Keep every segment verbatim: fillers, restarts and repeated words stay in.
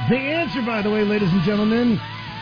The answer, by the way, ladies and gentlemen.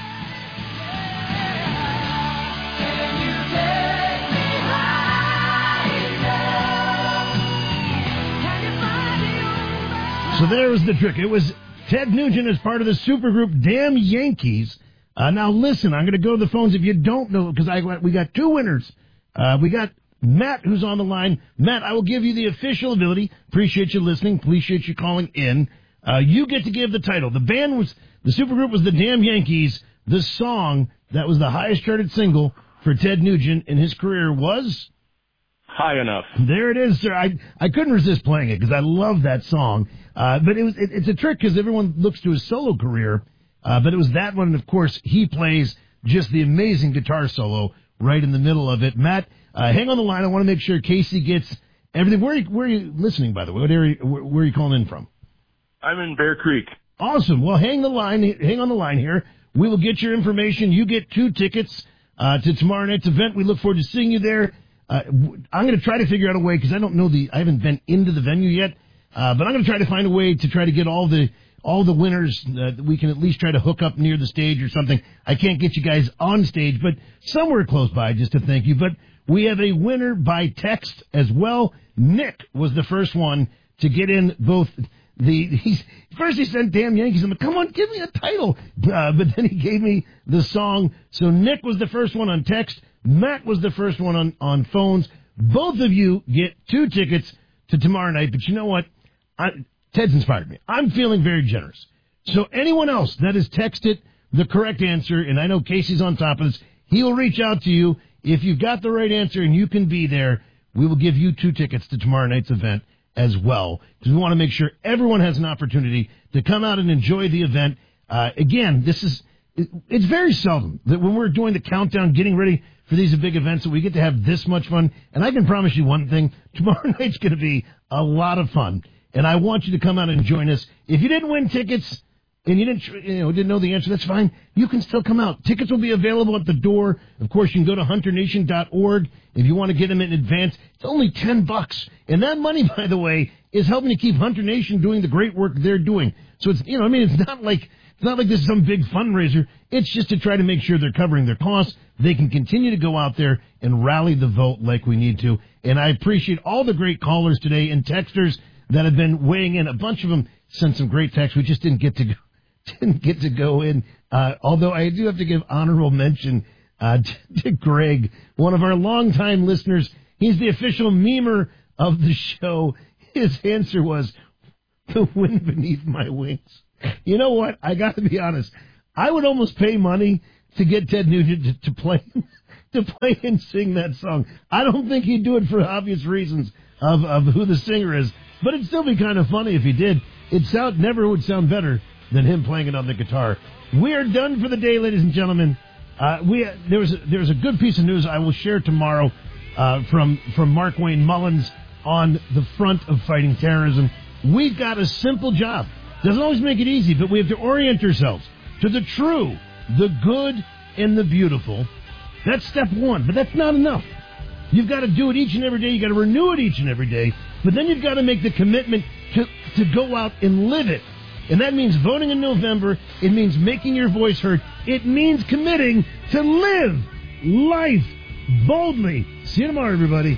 So there was the trick. It was Ted Nugent as part of the supergroup Damn Yankees. Uh, now listen, I'm going to go to the phones if you don't know, because I we got two winners. Uh, we got Matt, who's on the line. Matt, I will give you the official ability. Appreciate you listening. Appreciate you calling in. Uh, you get to give the title. The band was, the supergroup was the Damn Yankees. The song that was the highest charted single for Ted Nugent in his career was... High Enough. There it is, sir. I I couldn't resist playing it because I love that song. Uh, but it was it, it's a trick because everyone looks to his solo career. Uh, but it was that one, and of course, he plays just the amazing guitar solo right in the middle of it. Matt, uh, hang on the line. I want to make sure Casey gets everything. Where are you, where are you listening, by the way? What area, where, where are you calling in from? I'm in Bear Creek. Awesome. Well, hang the line. Hang on the line here. We will get your information. You get two tickets uh, to tomorrow night's event. We look forward to seeing you there. Uh, I'm going to try to figure out a way because I don't know the. I haven't been into the venue yet, uh, but I'm going to try to find a way to try to get all the all the winners. Uh, we can at least try to hook up near the stage or something. I can't get you guys on stage, but somewhere close by just to thank you. But we have a winner by text as well. Nick was the first one to get in both. The he's, first he sent Damn Yankees. I'm like, come on, give me a title. Uh, but then he gave me the song. So Nick was the first one on text. Matt was the first one on, on phones. Both of you get two tickets to tomorrow night. But you know what? I, Ted's inspired me. I'm feeling very generous. So anyone else that has texted the correct answer, and I know Casey's on top of this, he will reach out to you. If you've got the right answer and you can be there, we will give you two tickets to tomorrow night's event as well, because we want to make sure everyone has an opportunity to come out and enjoy the event. Uh, again, this is, it, it's very seldom that when we're doing the countdown, getting ready for these big events, that we get to have this much fun. And I can promise you one thing, tomorrow night's going to be a lot of fun. And I want you to come out and join us. If you didn't win tickets and you didn't, you know, didn't know the answer, that's fine. You can still come out. Tickets will be available at the door. Of course, you can go to hunter nation dot org if you want to get them in advance. It's only ten bucks. And that money, by the way, is helping to keep Hunter Nation doing the great work they're doing. So it's, you know, I mean, it's not like, it's not like this is some big fundraiser. It's just to try to make sure they're covering their costs. They can continue to go out there and rally the vote like we need to. And I appreciate all the great callers today and texters that have been weighing in. A bunch of them sent some great texts. We just didn't get to go, didn't get to go in. Uh, although I do have to give honorable mention uh, to, to Greg, one of our longtime listeners. He's the official memer of the show. His answer was, the wind beneath my wings. You know what? I got to be honest. I would almost pay money to get Ted Nugent to, to play to play and sing that song. I don't think he'd do it for obvious reasons of, of who the singer is, but it'd still be kind of funny if he did. It sound never would sound better than him playing it on the guitar. We are done for the day, ladies and gentlemen. Uh, we there was a, there was a good piece of news I will share tomorrow uh, from from Mark Wayne Mullins on the front of fighting terrorism. We've got a simple job. Doesn't always make it easy, but we have to orient ourselves to the true, the good, and the beautiful. That's step one, but that's not enough. You've got to do it each and every day. You've got to renew it each and every day, but then you've got to make the commitment to, to go out and live it. And that means voting in November. It means making your voice heard. It means committing to live life boldly. See you tomorrow, everybody.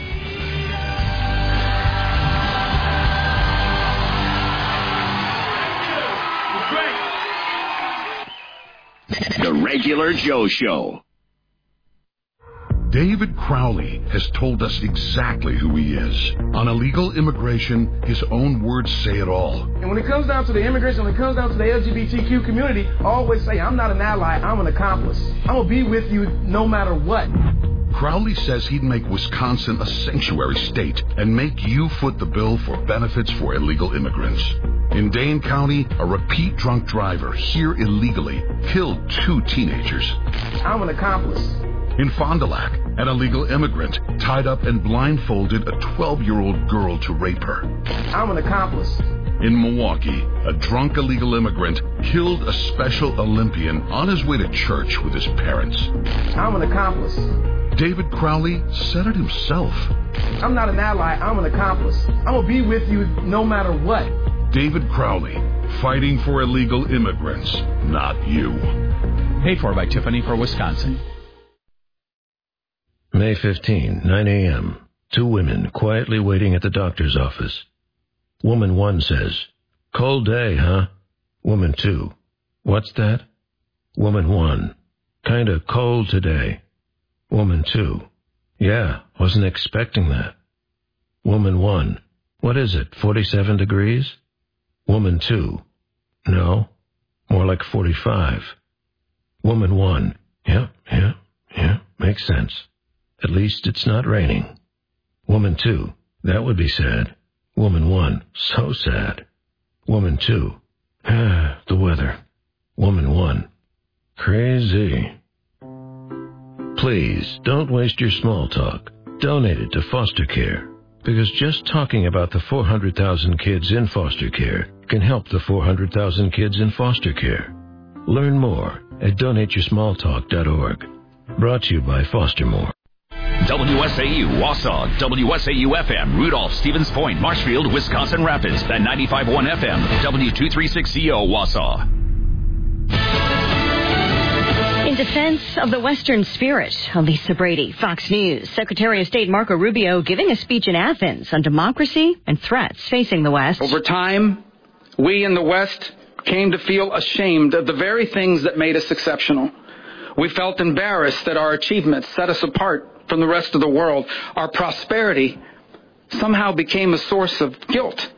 The Regular Joe Show. David Crowley has told us exactly who he is. On illegal immigration, his own words say it all. And when it comes down to the immigration, when it comes down to the L G B T Q community, I always say, I'm not an ally, I'm an accomplice. I'm going to be with you no matter what. Crowley says he'd make Wisconsin a sanctuary state and make you foot the bill for benefits for illegal immigrants. In Dane County, a repeat drunk driver here illegally killed two teenagers. I'm an accomplice. In Fond du Lac, an illegal immigrant tied up and blindfolded a twelve-year-old girl to rape her. I'm an accomplice. In Milwaukee, a drunk illegal immigrant killed a Special Olympian on his way to church with his parents. I'm an accomplice. David Crowley said it himself. I'm not an ally, I'm an accomplice. I'm going to be with you no matter what. David Crowley, fighting for illegal immigrants, not you. Paid for by Tiffany for Wisconsin. May fifteenth, nine a.m. Two women quietly waiting at the doctor's office. Woman one says, "Cold day, huh?" Woman two, "What's that?" Woman one, "Kinda cold today." Woman two, "Yeah, wasn't expecting that." Woman one, "What is it, forty-seven degrees?" Woman two, "No, more like forty-five." Woman one, "Yeah, yeah, yeah, makes sense. At least it's not raining." Woman two, "That would be sad." Woman one, "So sad." Woman two, "Ah, the weather." Woman one, "Crazy." Please, don't waste your small talk. Donate it to foster care. Because just talking about the four hundred thousand kids in foster care can help the four hundred thousand kids in foster care. Learn more at donate your small talk dot org. Brought to you by Fostermore. W S A U, Wausau, W S A U F M, Rudolph, Stevens Point, Marshfield, Wisconsin Rapids, and ninety-five point one F M, W two thirty-six C O, Wausau. In defense of the Western spirit, Lisa Brady, Fox News. Secretary of State Marco Rubio giving a speech in Athens on democracy and threats facing the West. Over time, we in the West came to feel ashamed of the very things that made us exceptional. We felt embarrassed that our achievements set us apart from the rest of the world. Our prosperity somehow became a source of guilt.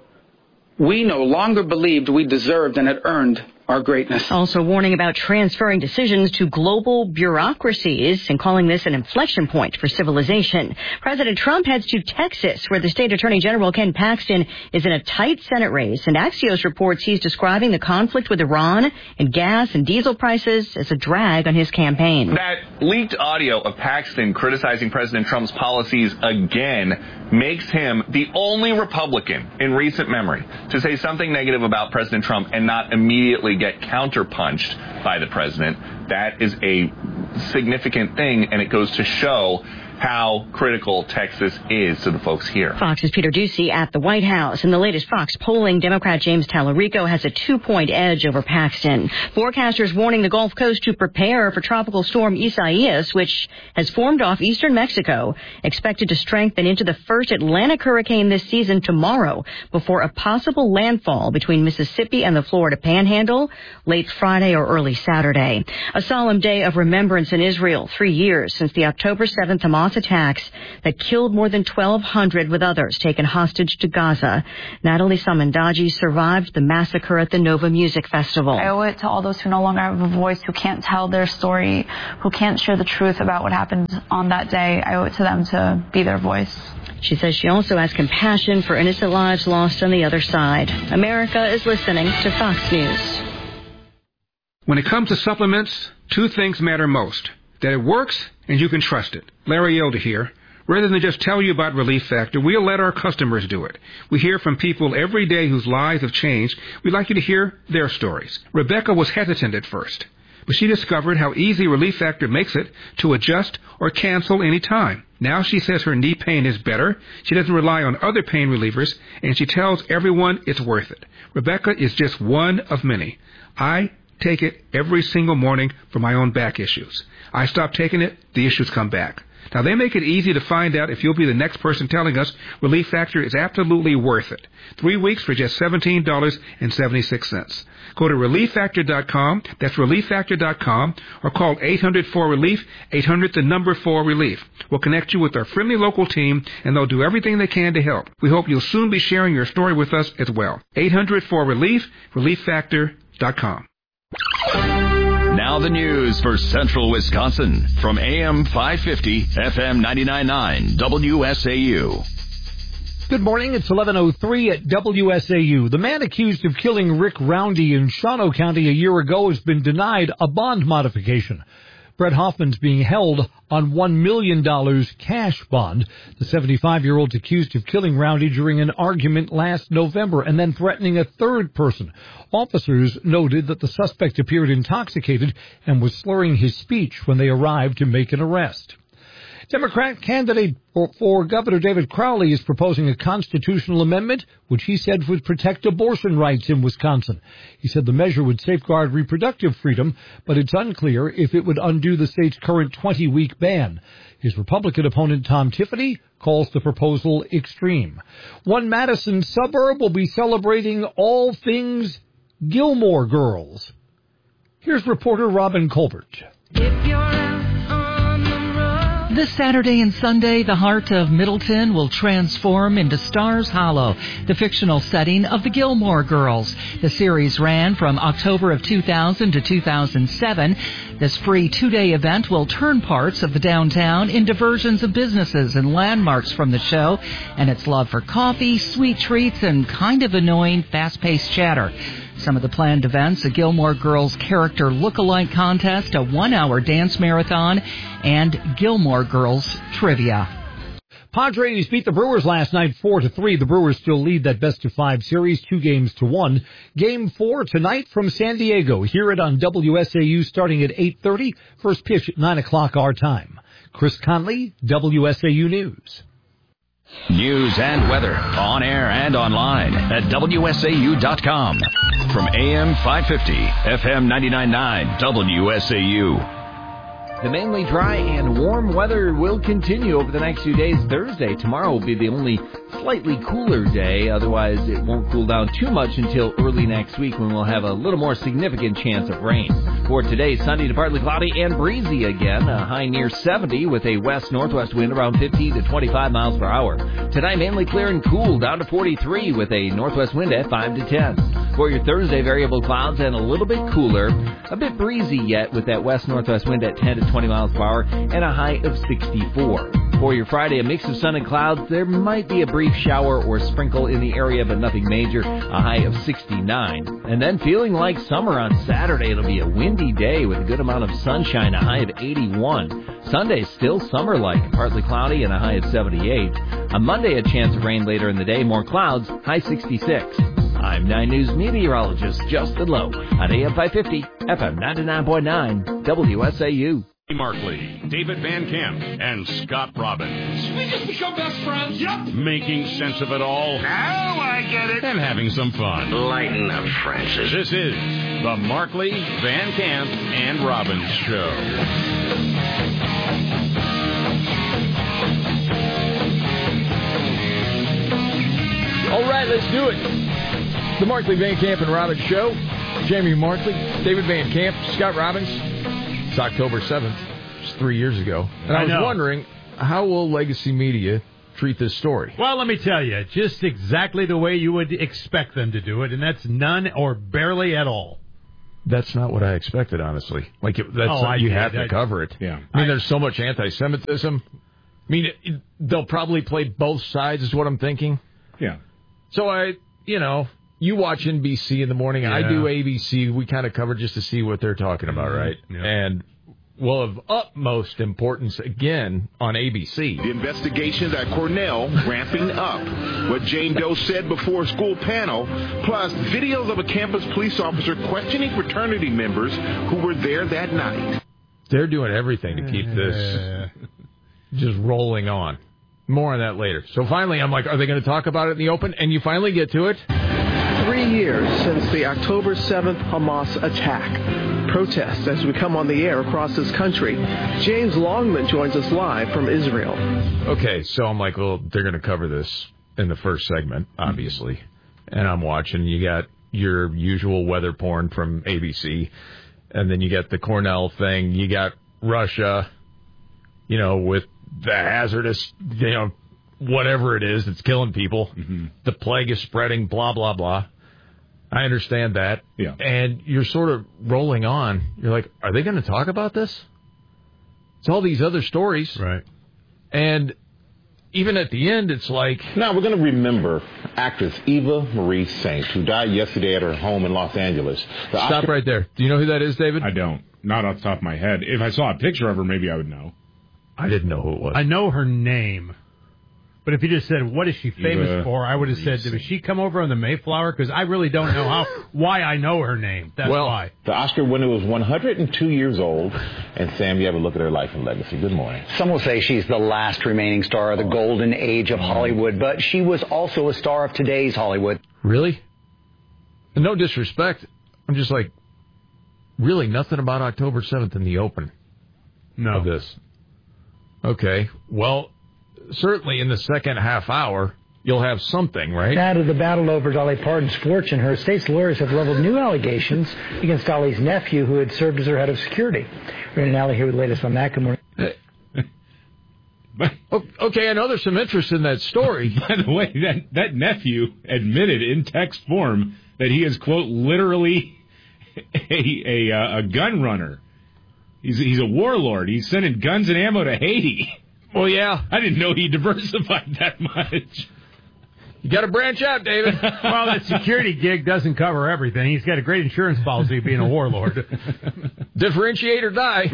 We no longer believed we deserved and had earned our greatness. Also warning about transferring decisions to global bureaucracies and calling this an inflection point for civilization. President Trump heads to Texas, where the state attorney general Ken Paxton is in a tight Senate race, and Axios reports he's describing the conflict with Iran and gas and diesel prices as a drag on his campaign. That leaked audio of Paxton criticizing President Trump's policies again makes him the only Republican in recent memory to say something negative about President Trump and not immediately get counterpunched by the president. That is a significant thing, and it goes to show how critical Texas is to the folks here. Fox's Peter Doocy at the White House. In the latest Fox polling, Democrat James Tallarico has a two-point edge over Paxton. Forecasters warning the Gulf Coast to prepare for Tropical Storm Isaias, which has formed off eastern Mexico, expected to strengthen into the first Atlantic hurricane this season tomorrow, before a possible landfall between Mississippi and the Florida Panhandle late Friday or early Saturday. A solemn day of remembrance in Israel, three years since the October seventh Hamas attacks that killed more than twelve hundred, with others taken hostage to Gaza. Natalie Samandaji survived the massacre at the Nova Music Festival. I owe it to all those who no longer have a voice, who can't tell their story, who can't share the truth about what happened on that day. I owe it to them to be their voice. She says she also has compassion for innocent lives lost on the other side. America is listening to Fox News. When it comes to supplements, two things matter most: that it works and you can trust it. Larry Elder here. Rather than just tell you about Relief Factor, we'll let our customers do it. We hear from people every day whose lives have changed. We'd like you to hear their stories. Rebecca was hesitant at first, but she discovered how easy Relief Factor makes it to adjust or cancel any time. Now she says her knee pain is better, she doesn't rely on other pain relievers, and she tells everyone it's worth it. Rebecca is just one of many. I take it every single morning for my own back issues. I stop taking it, the issues come back. Now, they make it easy to find out if you'll be the next person telling us Relief Factor is absolutely worth it. Three weeks for just seventeen dollars and seventy-six cents. Go to relief factor dot com, that's relief factor dot com, or call eight hundred four relief, eight hundred the number four relief. We'll connect you with our friendly local team, and they'll do everything they can to help. We hope you'll soon be sharing your story with us as well. eight hundred four relief, relief factor dot com. Now the news for Central Wisconsin from A M five fifty, F M ninety-nine point nine, W S A U. Good morning. It's eleven oh three at W S A U. The man accused of killing Rick Roundy in Shawano County a year ago has been denied a bond modification. Brett Hoffman's being held on one million dollars cash bond. The seventy-five-year-old's accused of killing Roundy during an argument last November and then threatening a third person. Officers noted that the suspect appeared intoxicated and was slurring his speech when they arrived to make an arrest. Democrat candidate for, for Governor David Crowley is proposing a constitutional amendment which he said would protect abortion rights in Wisconsin. He said the measure would safeguard reproductive freedom, but it's unclear if it would undo the state's current twenty-week ban. His Republican opponent, Tom Tiffany, calls the proposal extreme. One Madison suburb will be celebrating all things Gilmore Girls. Here's reporter Robin Colbert. If you're out on the road. This Saturday and Sunday, the heart of Middleton will transform into Stars Hollow, the fictional setting of the Gilmore Girls. The series ran from October of two thousand to two thousand seven. This free two-day event will turn parts of the downtown into versions of businesses and landmarks from the show and its love for coffee, sweet treats, and kind of annoying fast-paced chatter. Some of the planned events, a Gilmore Girls character look-alike contest, a one-hour dance marathon, and Gilmore Girls trivia. Padres beat the Brewers last night four to three. The Brewers still lead that best-of-five series, two games to one. Game four tonight from San Diego. Hear it on W S A U starting at eight thirty. First pitch at nine o'clock our time. Chris Conley, W S A U News. News and weather on air and online at W S A U dot com. From A M five fifty, F M ninety-nine point nine, W S A U. The mainly dry and warm weather will continue over the next few days. Thursday, tomorrow will be the only slightly cooler day. Otherwise, it won't cool down too much until early next week when we'll have a little more significant chance of rain. For today, sunny to partly cloudy and breezy again. A high near seventy with a west-northwest wind around fifteen to twenty-five miles per hour. Tonight, mainly clear and cool down to forty-three with a northwest wind at five to ten. For your Thursday, variable clouds and a little bit cooler. A bit breezy yet with that west-northwest wind at ten to twenty miles per hour and a high of sixty-four. For your Friday, a mix of sun and clouds. There might be a brief shower or sprinkle in the area, but nothing major. A high of sixty-nine. And then feeling like summer on Saturday. It'll be a windy day with a good amount of sunshine, a high of eighty-one. Sunday, still summer-like, partly cloudy and a high of seventy-eight. On Monday, a chance of rain later in the day, more clouds, high sixty-six. I'm nine News meteorologist Justin Lowe on A M five fifty, F M ninety-nine point nine, W S A U. Markley, David Van Camp, and Scott Robbins. We just become best friends. Yep. Making sense of it all. Now I get it. And having some fun. Lighten up, Francis. This is the Markley, Van Camp, and Robbins Show. All right, let's do it. The Markley, Van Camp, and Robbins Show. Jamie Markley, David Van Camp, Scott Robbins. It's October seventh. It's three years ago. And I, I was know. wondering, how will Legacy Media treat this story? Well, let me tell you, just exactly the way you would expect them to do it, and that's none or barely at all. That's not what I expected, honestly. Like, it, that's oh, something you did. have to I, cover it. Yeah. I mean, I, there's so much anti-Semitism. I mean, it, it, they'll probably play both sides, is what I'm thinking. Yeah. So I, you know, you watch N B C in the morning. Yeah. I do A B C. We kind of cover just to see what they're talking about, right? Yeah. And, well, of utmost importance, again, on A B C. The investigations at Cornell ramping up. What Jane Doe said before a school panel, plus videos of a campus police officer questioning fraternity members who were there that night. They're doing everything to keep this just rolling on. More on that later. So finally, I'm like, are they going to talk about it in the open? And you finally get to it. Three years since the October seventh Hamas attack. Protests as we come on the air across this country. James Longman joins us live from Israel. Okay, so I'm like, well, they're going to cover this in the first segment, obviously. And I'm watching. You got your usual weather porn from A B C. And then you got the Cornell thing. You got Russia, you know, with the hazardous, you know, whatever it is that's killing people. Mm-hmm. The plague is spreading, blah, blah, blah. I understand that. Yeah. And you're sort of rolling on. You're like, are they going to talk about this? It's all these other stories. Right. And even at the end, it's like... Now, we're going to remember actress Eva Marie Saint, who died yesterday at her home in Los Angeles. The Stop Oscar- right there. Do you know who that is, David? I don't. Not off the top of my head. If I saw a picture of her, maybe I would know. I didn't know who it was. I know her name. But if you just said, what is she famous Eva for, I would have said, Marie did she come over on the Mayflower? Because I really don't know how why I know her name. That's well, why. The Oscar winner was one hundred two years old. And, Sam, you have a look at her life and legacy. Good morning. Some will say she's the last remaining star of the golden age of Hollywood, but she was also a star of today's Hollywood. Really? And no disrespect. I'm just like, really nothing about October seventh in the open no. of this. Okay, well, certainly in the second half hour, you'll have something, right? Now to the battle over Dolly Parton's fortune. Her estate's lawyers have leveled new allegations against Dolly's nephew, who had served as her head of security. Brandon Alley here with the latest on that. Good morning. Okay, I know there's some interest in that story. By the way, that, that nephew admitted in text form that he is, quote, literally a, a, a gun runner. He's, he's a warlord. He's sending guns and ammo to Haiti. Well, yeah. I didn't know he diversified that much. You got to branch out, David. Well, that security gig doesn't cover everything. He's got a great insurance policy being a warlord. Differentiate or die.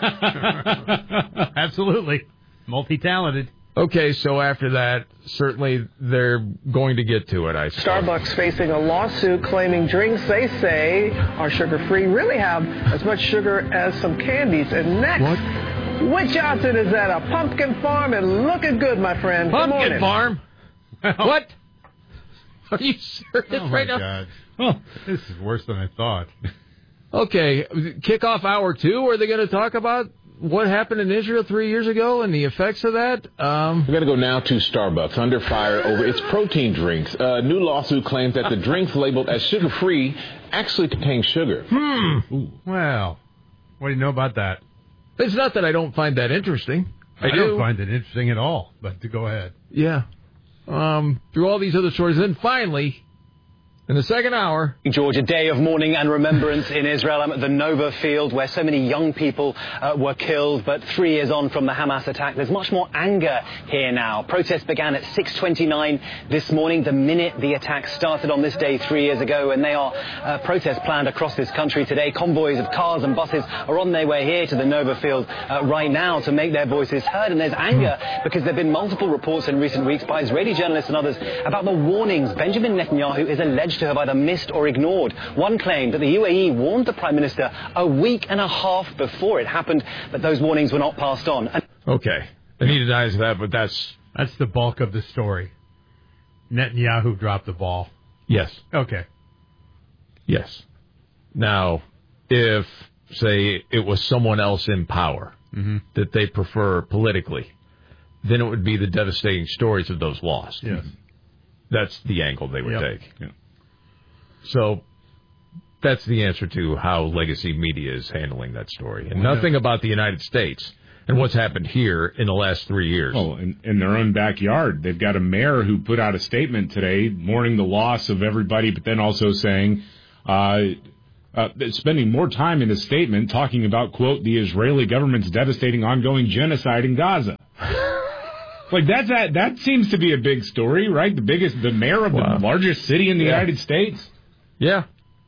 Absolutely. Multi-talented. Okay, so after that, certainly they're going to get to it, I suppose. Starbucks facing a lawsuit claiming drinks they say are sugar-free really have as much sugar as some candies. And next, what? Which Johnson is at a pumpkin farm and looking good, my friend. Pumpkin farm? What? Are you serious oh right my now? God. Oh, this is worse than I thought. Okay, kickoff hour two, are they going to talk about what happened in Israel three years ago and the effects of that? Um, We're going to go now to Starbucks, under fire over its protein drinks. A new lawsuit claims that the drinks labeled as sugar-free actually contain sugar. Hmm. Ooh. Well, what do you know about that? It's not that I don't find that interesting. I, I do. don't find it interesting at all, but to go ahead. Yeah. Um, through all these other stories. Then finally, in the second hour... George, a day of mourning and remembrance in Israel. I'm at the Nova Field where so many young people uh, were killed. But three years on from the Hamas attack, there's much more anger here now. Protests began at six twenty-nine this morning, the minute the attack started on this day three years ago. And they are uh, protests planned across this country today. Convoys of cars and buses are on their way here to the Nova Field uh, right now to make their voices heard. And there's anger because there have been multiple reports in recent weeks by Israeli journalists and others about the warnings Benjamin Netanyahu is alleged to have either missed or ignored. One claimed that the U A E warned the Prime Minister a week and a half before it happened, but those warnings were not passed on. And okay. And he denies that, but that's... That's the bulk of the story. Netanyahu dropped the ball. Yes. Okay. Yes. Now, if, say, it was someone else in power mm-hmm. that they prefer politically, then it would be the devastating stories of those lost. Yes. That's the angle they would yep. take. Yeah. So that's the answer to how legacy media is handling that story. And nothing about the United States and what's happened here in the last three years. Oh, in, in their own backyard. They've got a mayor who put out a statement today mourning the loss of everybody, but then also saying, uh, uh, spending more time in his statement talking about, quote, the Israeli government's devastating ongoing genocide in Gaza. Like, that's that, that seems to be a big story, right? The biggest, the mayor of wow. the largest city in the yeah. United States. Yeah.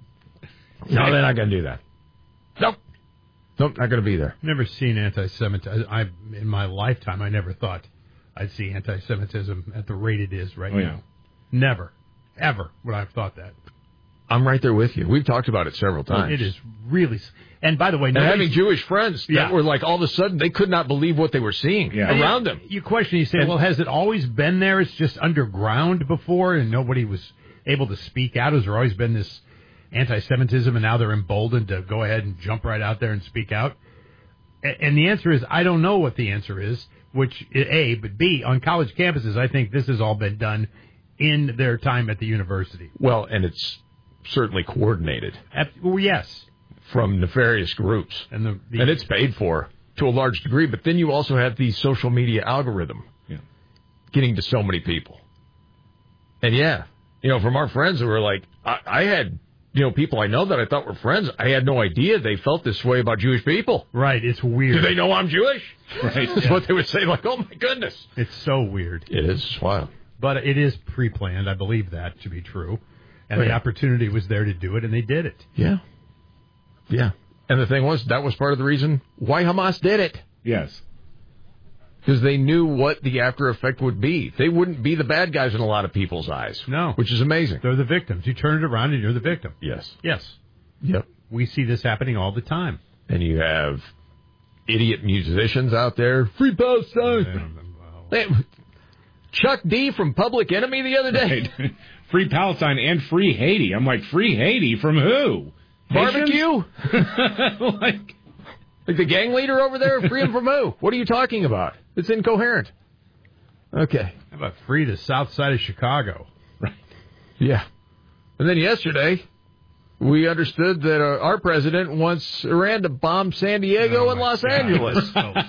No, they're not going to do that. Nope. Nope, not going to be there. Never seen anti-Semitism. I, in my lifetime, I never thought I'd see anti-Semitism at the rate it is right oh, now. Yeah. Never, ever would I have thought that. I'm right there with you. We've talked about it several times. It is really... And by the way... And having Jewish friends that yeah. were like, all of a sudden, they could not believe what they were seeing yeah. around them. You question, you say, and, well, has it always been there? It's just underground before and nobody was able to speak out? Has there always been this anti-Semitism and now they're emboldened to go ahead and jump right out there and speak out? And the answer is, I don't know what the answer is, which, A, but B, on college campuses, I think this has all been done in their time at the university. Well, and it's certainly coordinated. At, well, yes. From nefarious groups. And, the, the, and it's paid for to a large degree, but then you also have the social media algorithm yeah. getting to so many people. And yeah, you know, from our friends who were like, I, I had, you know, people I know that I thought were friends, I had no idea they felt this way about Jewish people. Right, it's weird. Do they know I'm Jewish? Right. That's yeah. what they would say, like, oh my goodness. It's so weird. It is, it's wild. But it is pre-planned, I believe that to be true. And oh, the yeah. opportunity was there to do it, and they did it. Yeah. Yeah. And the thing was, that was part of the reason why Hamas did it. Yes. Because they knew what the after effect would be. They wouldn't be the bad guys in a lot of people's eyes. No. Which is amazing. They're the victims. You turn it around and you're the victim. Yes. Yes. Yep. We see this happening all the time. And you have idiot musicians out there. Free Palestine. Hey, Chuck D from Public Enemy the other day. Right. Free Palestine and free Haiti. I'm like, free Haiti from who? Barbecue? like, like the gang leader over there? Free him from who? What are you talking about? It's incoherent. Okay. How about free the south side of Chicago? Right. Yeah. And then yesterday, we understood that uh, our president wants Iran to bomb San Diego oh and Los God. Angeles.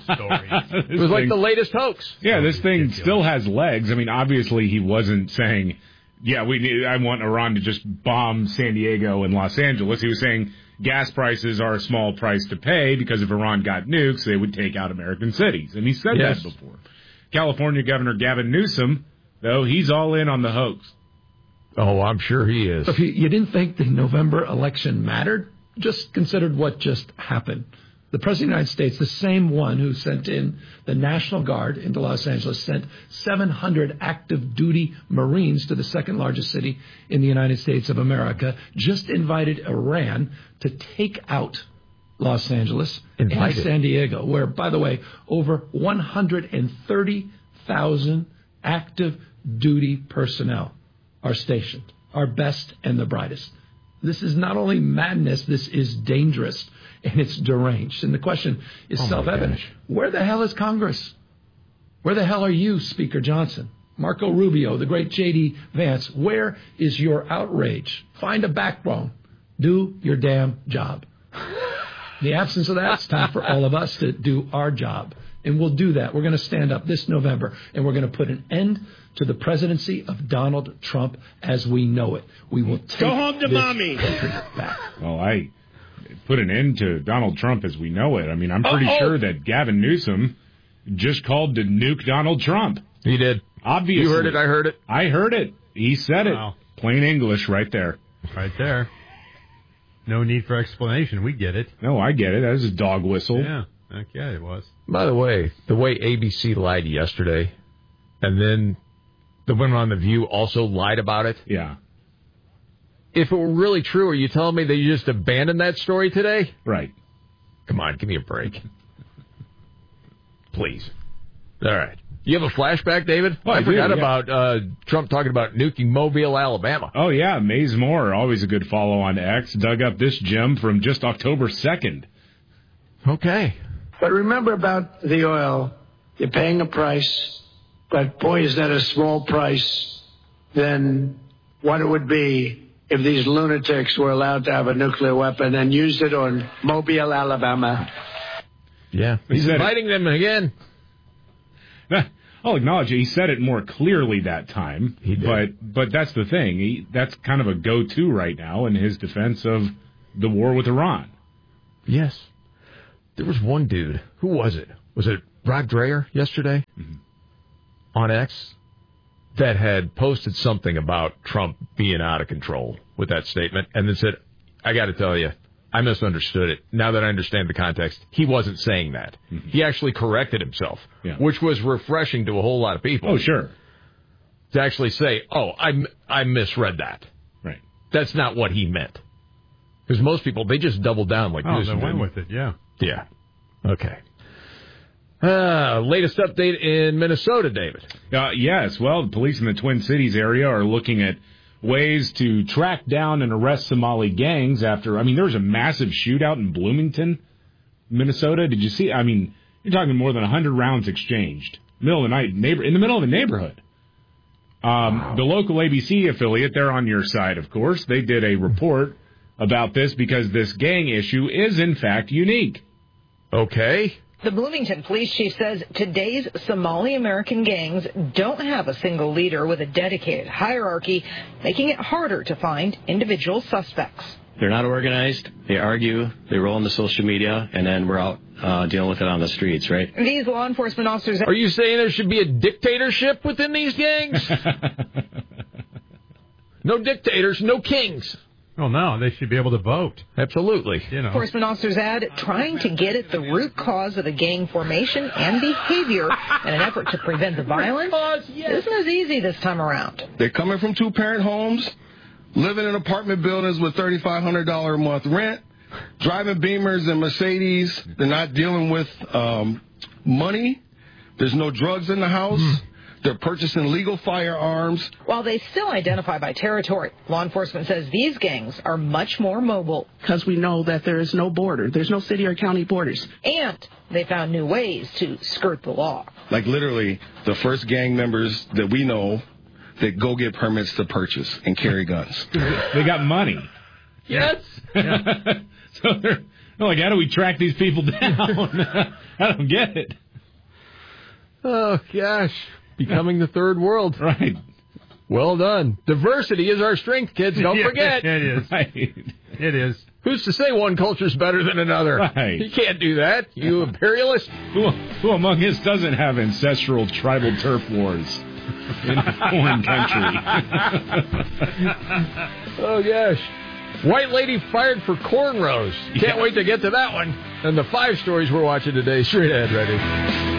It was like the latest hoax. Yeah, so this thing ridiculous. still has legs. I mean, obviously he wasn't saying, yeah, we need, I want Iran to just bomb San Diego and Los Angeles. He was saying gas prices are a small price to pay because if Iran got nukes, they would take out American cities. And he said yes. that before. California Governor Gavin Newsom, though, he's all in on the hoax. Oh, I'm sure he is. So if you, you didn't think the November election mattered, just considered what just happened. The President of the United States, the same one who sent in the National Guard into Los Angeles, sent seven hundred active duty Marines to the second largest city in the United States of America, just invited Iran to take out Los Angeles Invited. and San Diego, where, by the way, over one hundred thirty thousand active duty personnel are stationed, our best and the brightest. This is not only madness, this is dangerous, and it's deranged. And the question is oh self-evident. Where the hell is Congress? Where the hell are you, Speaker Johnson? Marco Rubio, the great J D Vance, where is your outrage? Find a backbone. Do your damn job. In the absence of that, it's time for all of us to do our job. And we'll do that. We're going to stand up this November, and we're going to put an end to the presidency of Donald Trump as we know it. We will take Go home to this mommy. country back. Well, I put an end to Donald Trump as we know it. I mean, I'm pretty Uh-oh. sure that Gavin Newsom just called to nuke Donald Trump. He did. Obviously. You heard it. I heard it. I heard it. He said Wow. it. Plain English right there. Right there. No need for explanation. We get it. No, I get it. That was a dog whistle. Yeah. Okay, it was. By the way, the way A B C lied yesterday, and then the women on The View also lied about it. Yeah. If it were really true, are you telling me that you just abandoned that story today? Right. Come on, give me a break. Please. All right. You have a flashback, David? Oh, I I forgot do, yeah. about uh, Trump talking about nuking Mobile, Alabama. Oh, yeah. Maze Moore, always a good follow on X, dug up this gem from just October second. Okay. But remember about the oil, you're paying a price, but boy, is that a small price than what it would be if these lunatics were allowed to have a nuclear weapon and used it on Mobile, Alabama. Yeah, he's He inviting them again. I'll acknowledge it. He said it more clearly that time. He did. But, but that's the thing. He, that's kind of a go-to right now in his defense of the war with Iran. Yes. There was one dude. Who was it? Was it Rod Dreher yesterday mm-hmm. on X that had posted something about Trump being out of control with that statement and then said, I got to tell you, I misunderstood it. Now that I understand the context, he wasn't saying that. Mm-hmm. He actually corrected himself, yeah. which was refreshing to a whole lot of people. Oh, sure. To actually say, oh, I, I misread that. Right. That's not what he meant. Because most people, they just double down like oh, this. they went with it, yeah. Yeah. Okay. Uh, latest update in Minnesota, David. Uh, yes. Well, the police in the Twin Cities area are looking at ways to track down and arrest Somali gangs after, I mean, there was a massive shootout in Bloomington, Minnesota. Did you see? I mean, you're talking more than one hundred rounds exchanged. Middle of the night, neighbor, in the middle of the neighborhood. Um, wow. The local A B C affiliate, they're on your side, of course. They did a report about this because this gang issue is, in fact, unique. Okay. The Bloomington police chief says today's Somali American gangs don't have a single leader with a dedicated hierarchy, making it harder to find individual suspects. They're not organized. They argue. They roll into social media, and then we're out uh, dealing with it on the streets, right? These law enforcement officers... Are you saying there should be a dictatorship within these gangs? No dictators, no kings. Well, no, they should be able to vote. Absolutely. You know. Enforcement officers add trying to get at the root cause of the gang formation and behavior in an effort to prevent the violence isn't as easy this time around. They're coming from two-parent homes, living in apartment buildings with thirty-five hundred dollars a month rent, driving Beamers and Mercedes. They're not dealing with um, money. There's no drugs in the house. Mm. They're purchasing legal firearms. While they still identify by territory, law enforcement says these gangs are much more mobile. Because we know that there is no border. There's no city or county borders. And they found new ways to skirt the law. Like literally the first gang members that we know that go get permits to purchase and carry guns. They got money. Yes. Yeah. So they're, they're like, how do we track these people down? I don't get it. Oh, gosh. Becoming the third world. Right. Well done. Diversity is our strength, kids. Don't yeah, forget. It is. Right. It is. Who's to say one culture's better than another? Right. You can't do that, you imperialist. Who, who among us doesn't have ancestral tribal turf wars in a foreign country? Oh, gosh. White lady fired for cornrows. Can't yeah. wait to get to that one. And the five stories we're watching today. Straight ahead, ready.